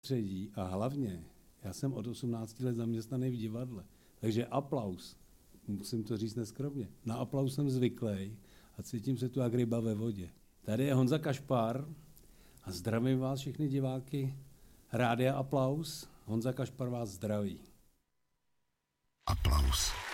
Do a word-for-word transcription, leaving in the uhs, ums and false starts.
Středí a hlavně, já jsem od osmnácti let zaměstnaný v divadle, takže aplaus, musím to říct neskromně, na aplaus jsem zvyklý a cítím se tu jak ryba ve vodě. Tady je Honza Kašpar a zdravím vás všechny diváky Rádia Aplaus. Honza Kašpar vás zdraví. Aplaus.